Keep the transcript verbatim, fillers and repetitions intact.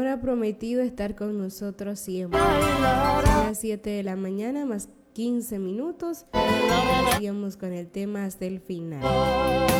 Señor ha prometido estar con nosotros siempre. Son las siete de la mañana más quince minutos. Sigamos con el tema hasta el final.